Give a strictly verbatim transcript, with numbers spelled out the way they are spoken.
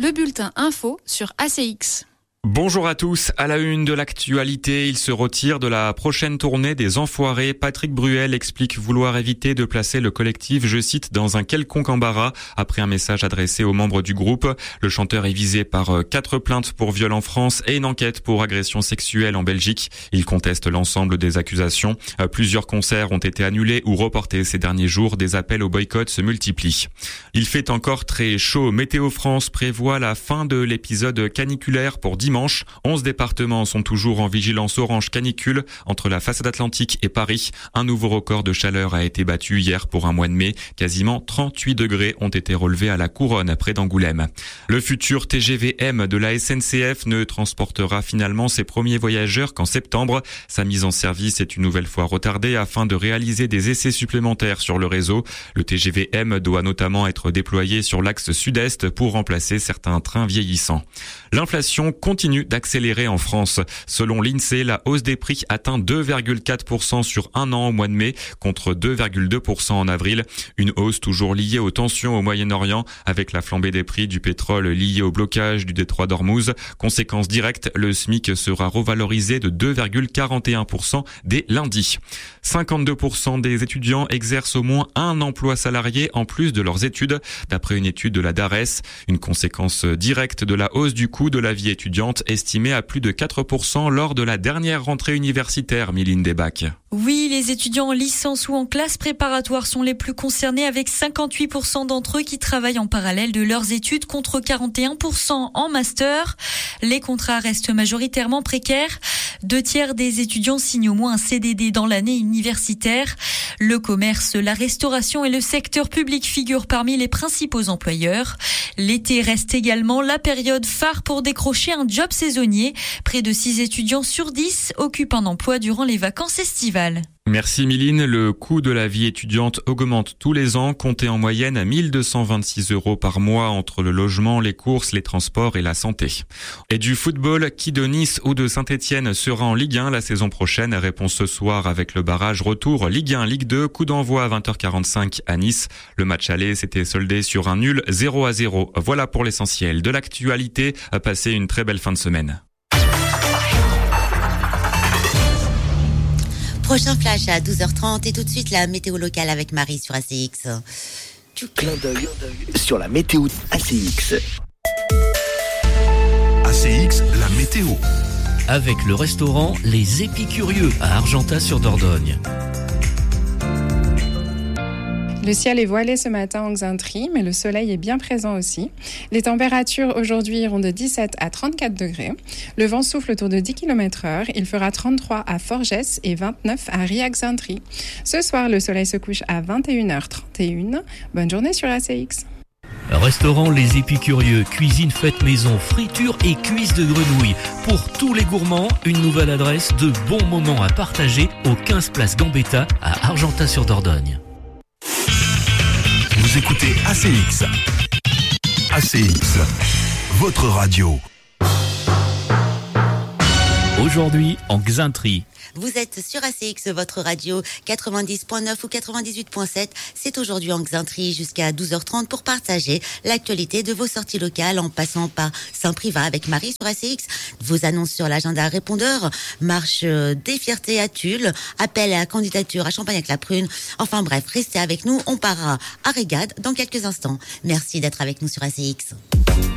le bulletin info sur A C X. Bonjour à tous. À la une de l'actualité, il se retire de la prochaine tournée des Enfoirés. Patrick Bruel explique vouloir éviter de placer le collectif, je cite, dans un quelconque embarras. Après un message adressé aux membres du groupe, le chanteur est visé par quatre plaintes pour viol en France et une enquête pour agression sexuelle en Belgique. Il conteste l'ensemble des accusations. Plusieurs concerts ont été annulés ou reportés ces derniers jours. Des appels au boycott se multiplient. Il fait encore très chaud. Météo France prévoit la fin de l'épisode caniculaire pour dimanche. onze départements sont toujours en vigilance orange canicule entre la façade atlantique et Paris. Un nouveau record de chaleur a été battu hier pour un mois de mai. Quasiment trente-huit degrés ont été relevés à la Couronne près d'Angoulême. Le futur T G V M de la S N C F ne transportera finalement ses premiers voyageurs qu'en septembre. Sa mise en service est une nouvelle fois retardée afin de réaliser des essais supplémentaires sur le réseau. Le T G V M doit notamment être déployé sur l'axe sud-est pour remplacer certains trains vieillissants. L'inflation continue d'accélérer en France. Selon l'INSEE, la hausse des prix atteint deux virgule quatre pour cent sur un an au mois de mai, contre deux virgule deux pour cent en avril. Une hausse toujours liée aux tensions au Moyen-Orient, avec la flambée des prix du pétrole liée au blocage du détroit d'Ormuz. Conséquence directe, le SMIC sera revalorisé de deux virgule quarante et un pour cent dès lundi. cinquante-deux pour cent des étudiants exercent au moins un emploi salarié en plus de leurs études, d'après une étude de la DARES. Une conséquence directe de la hausse du coût de la vie étudiante, estimée à plus de quatre pour cent lors de la dernière rentrée universitaire, Méline Desbacs. Oui, les étudiants en licence ou en classe préparatoire sont les plus concernés, avec cinquante-huit pour cent d'entre eux qui travaillent en parallèle de leurs études contre quarante et un pour cent en master. Les contrats restent majoritairement précaires. Deux tiers des étudiants signent au moins un C D D dans l'année universitaire. Le commerce, la restauration et le secteur public figurent parmi les principaux employeurs. L'été reste également la période phare pour décrocher un job saisonnier. Près de six étudiants sur dix occupent un emploi durant les vacances estivales. Merci Méline. Le coût de la vie étudiante augmente tous les ans, compté en moyenne à mille deux cent vingt-six euros par mois entre le logement, les courses, les transports et la santé. Et du football, qui de Nice ou de Saint-Etienne sera en Ligue un la saison prochaine? Réponse ce soir avec le barrage retour Ligue un, Ligue deux, coup d'envoi à vingt heures quarante-cinq à Nice. Le match aller s'était soldé sur un nul zéro à zéro. Voilà pour l'essentiel de l'actualité. Passez une très belle fin de semaine. Prochain flash à douze heures trente et tout de suite la météo locale avec Marie sur A C X. Du clin d'œil sur la météo A C X. A C X, la météo. Avec le restaurant Les Épicurieux à Argentat-sur-Dordogne. Le ciel est voilé ce matin en Xaintrie, mais le soleil est bien présent aussi. Les températures aujourd'hui iront de dix-sept à trente-quatre degrés. Le vent souffle autour de dix kilomètres heure. Il fera trente-trois à Forgès et vingt-neuf à Riac-Xaintrie. Ce soir, le soleil se couche à vingt et une heures trente et une. Bonne journée sur A C X. Restaurant Les Épicurieux, cuisine faite maison, friture et cuisse de grenouille. Pour tous les gourmands, une nouvelle adresse, de bons moments à partager au quinze place Gambetta à Argentat-sur-Dordogne. Vous écoutez A C X. A C X, votre radio. Aujourd'hui, en Xaintrie. Vous êtes sur A C X, votre radio quatre-vingt-dix point neuf ou quatre-vingt-dix-huit point sept. C'est aujourd'hui en Xaintrie jusqu'à douze heures trente pour partager l'actualité de vos sorties locales en passant par Saint-Privat avec Marie sur A C X. Vos annonces sur l'agenda répondeur, marche des fiertés à Tulle, appel à candidature à Champagnac-la-Prune. Enfin bref, restez avec nous, on part à Régade dans quelques instants. Merci d'être avec nous sur A C X.